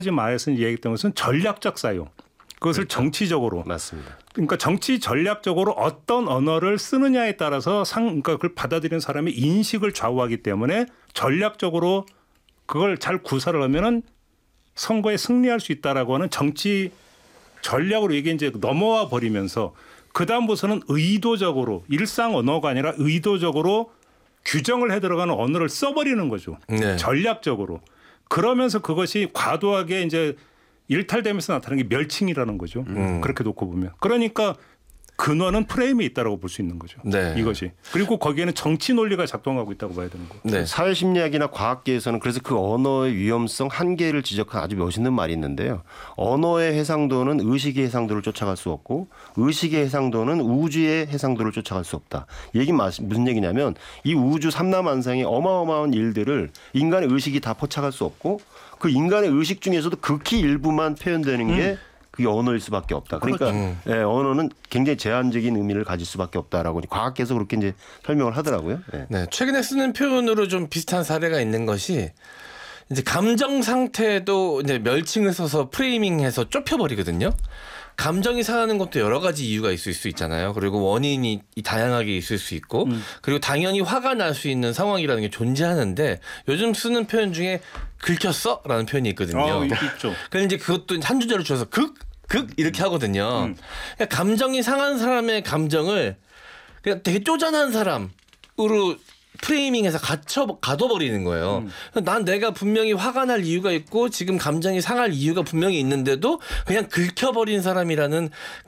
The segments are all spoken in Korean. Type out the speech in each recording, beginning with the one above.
마에서 얘기했던 것은 전략적 사용. 그것을 그렇죠. 정치적으로. 맞습니다. 그러니까 정치 전략적으로 어떤 언어를 쓰느냐에 따라서 그러니까 그걸 받아들이는 사람의 인식을 좌우하기 때문에 전략적으로 그걸 잘 구사를 하면은 선거에 승리할 수 있다라고 하는 정치 전략으로 이게 이제 넘어와 버리면서 그 다음부터는 의도적으로 일상 언어가 아니라 의도적으로 규정을 해 들어가는 언어를 써버리는 거죠. 네. 전략적으로. 그러면서 그것이 과도하게 이제 일탈되면서 나타나는 게 멸칭이라는 거죠. 그렇게 놓고 보면. 그러니까 근원은 프레임에 있다라고 볼 수 있는 거죠. 네. 이것이. 그리고 거기에는 정치 논리가 작동하고 있다고 봐야 되는 거고. 네. 사회심리학이나 과학계에서는 그래서 그 언어의 위험성 한계를 지적한 아주 멋있는 말이 있는데요. 언어의 해상도는 의식의 해상도를 쫓아갈 수 없고 의식의 해상도는 우주의 해상도를 쫓아갈 수 없다. 얘기 무슨 얘기냐면 이 우주 삼라만상의 어마어마한 일들을 인간의 의식이 다 포착할 수 없고 그 인간의 의식 중에서도 극히 일부만 표현되는 게 그게 언어일 수밖에 없다. 그러니까 예, 언어는 굉장히 제한적인 의미를 가질 수밖에 없다라고 과학계에서 그렇게 이제 설명을 하더라고요. 예. 네, 최근에 쓰는 표현으로 좀 비슷한 사례가 있는 것이 이제 감정 상태도 이제 멸칭을 써서 프레이밍해서 좁혀버리거든요. 감정이 상하는 것도 여러 가지 이유가 있을 수 있잖아요. 그리고 원인이 다양하게 있을 수 있고 그리고 당연히 화가 날 수 있는 상황이라는 게 존재하는데 요즘 쓰는 표현 중에 긁혔어? 라는 표현이 있거든요. 있죠. 그런데 이제 그것도 한 주제로 줘서 극 이렇게 하거든요. 그러니까 감정이 상한 사람의 감정을 그냥 되게 쪼잔한 사람으로 프레이밍해서 가둬버리는 거예요. 난 내가 분명히 화가 날 이유가 있고 지금 감정이 상할 이유가 분명히 있는데도 그냥 긁혀버린 사람이라는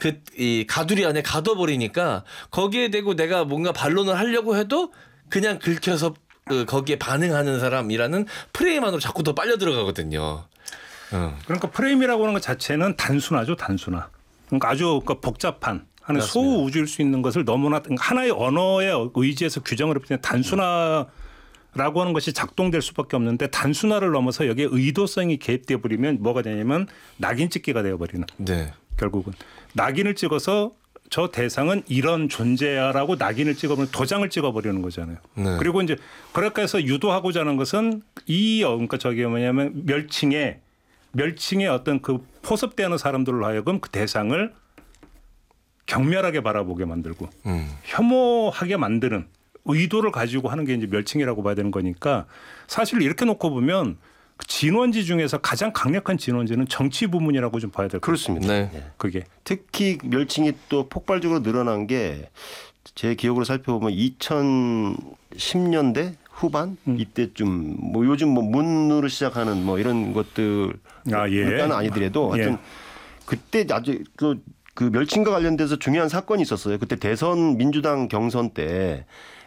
이 가두리 안에 가둬버리니까 거기에 대고 내가 뭔가 반론을 하려고 해도 그냥 긁혀서 거기에 반응하는 사람이라는 프레임 안으로 자꾸 더 빨려 들어가거든요. 그러니까 프레임이라고 하는 것 자체는 단순하죠. 단순화. 그러니까 아주 복잡한. 하는 소우주일 수 있는 것을 너무나 하나의 언어에 의지해서 규정을 해버리면 단순화라고 하는 것이 작동될 수밖에 없는데 단순화를 넘어서 여기에 의도성이 개입되어 버리면 뭐가 되냐면 낙인 찍기가 되어버리는. 네. 결국은 낙인을 찍어서 저 대상은 이런 존재야라고 낙인을 찍어버리는 도장을 찍어버리는 거잖아요. 네. 그리고 이제 그렇게 해서 유도하고자 하는 것은 그러니까 저기 뭐냐면 멸칭의 어떤 그 포섭되는 사람들로 하여금 그 대상을 경멸하게 바라보게 만들고 혐오하게 만드는 의도를 가지고 하는 게 이제 멸칭이라고 봐야 되는 거니까 사실 이렇게 놓고 보면 진원지 중에서 가장 강력한 진원지는 정치 부문이라고 좀 봐야 될 것 같습니다. 그렇습니다. 네. 그게 특히 멸칭이 또 폭발적으로 늘어난 게 제 기억으로 살펴보면 2010년대 후반 이때쯤 뭐 요즘 뭐 문으로 시작하는 뭐 이런 것들 일단은 아니더라도 하여튼 그때 아주 그 멸칭과 관련돼서 중요한 사건이 있었어요. 그때 대선 민주당 경선 때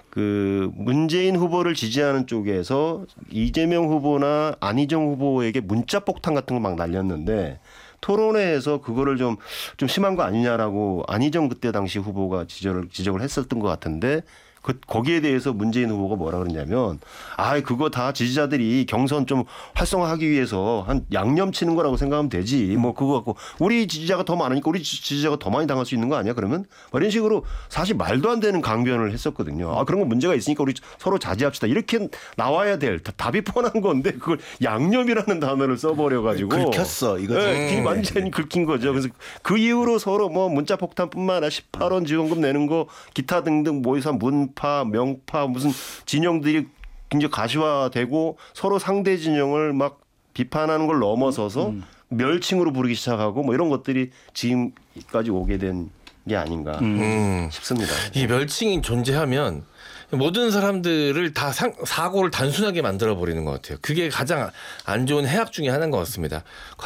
그 문재인 후보를 지지하는 쪽에서 이재명 후보나 안희정 후보에게 문자 폭탄 같은 거 막 날렸는데 토론회에서 그거를 좀 심한 거 아니냐라고 안희정 그때 당시 후보가 지적을 했었던 것 같은데 거기에 대해서 문재인 후보가 뭐라 그러냐면 그거 다 지지자들이 경선 좀 활성화하기 위해서 한 양념 치는 거라고 생각하면 되지. 뭐 그거 갖고 우리 지지자가 더 많으니까 우리 지지자가 더 많이 당할 수 있는 거 아니야? 그러면 이런 식으로 사실 말도 안 되는 강변을 했었거든요. 그런 거 문제가 있으니까 우리 서로 자제합시다. 이렇게 나와야 될 답이 뻔한 건데 그걸 양념이라는 단어를 써버려가지고 긁혔어 이거. 네, 완전히 긁힌 거죠. 그래서 그 이후로 서로 뭐 문자 폭탄뿐만 아니라 18원 지원금 내는 거 기타 등등 모여서 문파, 명파 무슨 진영들이 굉장히 가시화되고 서로 상대 진영을 막 비판하는 걸 넘어서서 멸칭으로 부르기 시작하고 뭐 이런 것들이 지금까지 오게 된 게 아닌가 싶습니다. 이 멸칭이 존재하면 모든 사람들을 다 사고를 단순하게 만들어버리는 것 같아요. 그게 가장 안 좋은 해악 중에 하나인 것 같습니다.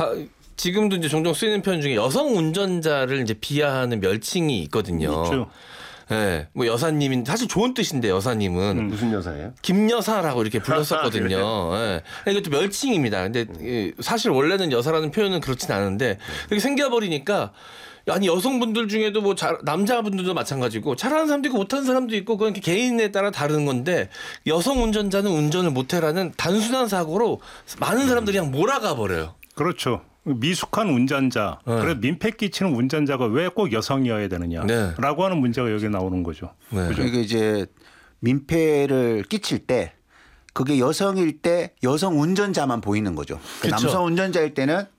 지금도 이제 종종 쓰이는 표현 중에 여성 운전자를 이제 비하하는 멸칭이 있거든요. 그렇죠. 네, 뭐 여사님인 사실 좋은 뜻인데 여사님은 무슨 여사예요? 김여사라고 이렇게 불렀었거든요. 네. 이것도 멸칭입니다. 근데 사실 원래는 여사라는 표현은 그렇진 않은데 그렇게 생겨버리니까 아니 여성분들 중에도 뭐 남자분들도 마찬가지고 잘하는 사람도 있고 못하는 사람도 있고 그건 개인에 따라 다른 건데 여성 운전자는 운전을 못해라는 단순한 사고로 많은 사람들이 그냥 몰아가 버려요. 그렇죠. 미숙한 운전자, 그래 민폐 끼치는 운전자가 왜 꼭 여성이어야 되느냐라고 하는 문제가 여기 나오는 거죠. 네. 그러니까 이제 민폐를 끼칠 때 그게 여성일 때 여성 운전자만 보이는 거죠. 그쵸. 남성 운전자일 때는